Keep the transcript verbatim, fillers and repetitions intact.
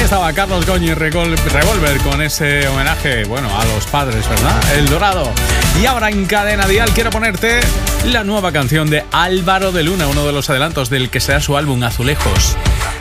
estaba Carlos Goñi Revolver con ese homenaje, bueno, a los padres, ¿verdad? El Dorado. Y ahora en Cadena Dial quiero ponerte la nueva canción de Álvaro de Luna, uno de los adelantos del que será su álbum Azulejos.